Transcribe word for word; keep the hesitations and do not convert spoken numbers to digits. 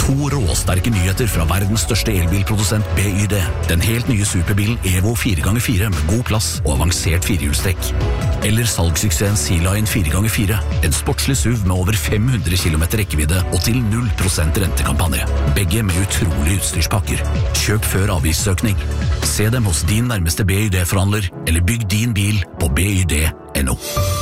To råsterke nyheter fra verdens største elbilprodusent B Y D. Den helt nye superbilen Evo fire ganger fire med god plass og avansert firehjulstrekk. Eller salgssuksessen Sea-Line fire ganger fire. En sportslig S U V med over fem hundre kilometer rekkevidde og til null prosent rentekampanje. Begge med utrolige utstyrspakker. Kjøp før avgiftsøkning. Se dem hos din nærmeste B Y D-forhandler, eller bygg din bil på B Y D punktum no.